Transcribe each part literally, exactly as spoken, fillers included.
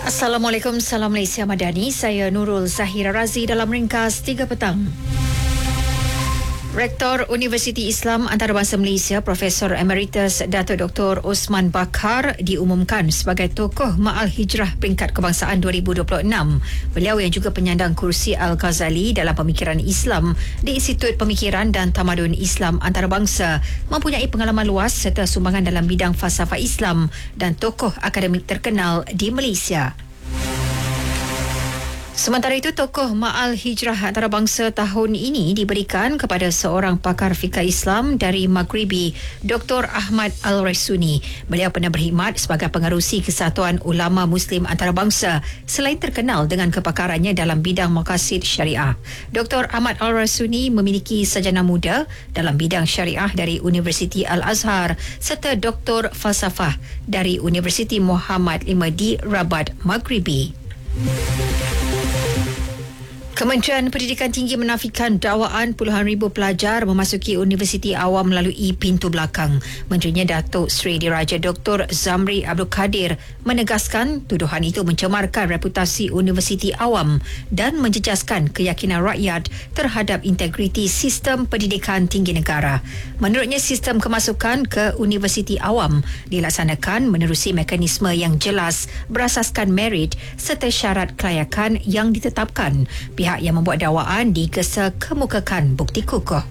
Assalamualaikum, salam Malaysia Madani. Saya Nurul Zahira Razi dalam ringkas tiga petang. Rektor Universiti Islam Antarabangsa Malaysia Profesor Emeritus Datuk Doktor Osman Bakar diumumkan sebagai tokoh Ma'al Hijrah Peringkat Kebangsaan dua ribu dua puluh enam. Beliau yang juga penyandang kursi Al-Ghazali dalam pemikiran Islam di Institut Pemikiran dan Tamadun Islam Antarabangsa mempunyai pengalaman luas serta sumbangan dalam bidang falsafah Islam dan tokoh akademik terkenal di Malaysia. Sementara itu, tokoh Ma'al Hijrah Antarabangsa tahun ini diberikan kepada seorang pakar fikah Islam dari Maghribi, Doktor Ahmad Al-Raisuni. Beliau pernah berkhidmat sebagai pengerusi Kesatuan Ulama Muslim Antarabangsa selain terkenal dengan kepakarannya dalam bidang maqasid syariah. Doktor Ahmad Al-Raisuni memiliki sarjana muda dalam bidang syariah dari Universiti Al-Azhar serta Doktor Falsafah dari Universiti Muhammad V di Rabat, Maghribi. Kementerian Pendidikan Tinggi menafikan dakwaan puluhan ribu pelajar memasuki Universiti Awam melalui pintu belakang. Menterinya Datuk Seri Diraja Doktor Zamri Abdul Kadir menegaskan tuduhan itu mencemarkan reputasi Universiti Awam dan menjejaskan keyakinan rakyat terhadap integriti sistem pendidikan tinggi negara. Menurutnya, sistem kemasukan ke Universiti Awam dilaksanakan menerusi mekanisme yang jelas berasaskan merit serta syarat kelayakan yang ditetapkan. Pihak yang membuat dakwaan digesa kemukakan bukti kukuh.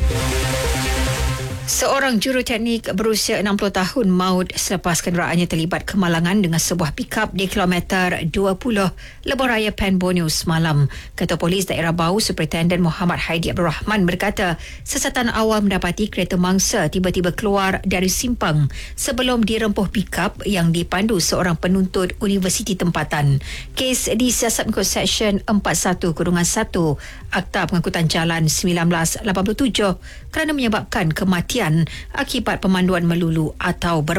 Seorang juruteknik berusia enam puluh tahun maut selepas kenderaannya terlibat kemalangan dengan sebuah pikap di kilometer dua puluh Lebuh Raya Pen Borneo semalam. Ketua Polis Daerah Bau Superintendent Muhammad Haidi Abdul Rahman berkata siasatan awal mendapati kereta mangsa tiba-tiba keluar dari simpang sebelum dirempuh pikap yang dipandu seorang penuntut universiti tempatan. Kes disiasat mengikut Seksyen empat puluh satu satu Akta Pengangkutan Jalan sembilan belas lapan puluh tujuh kerana menyebabkan kematian akibat pemanduan melulu atau ber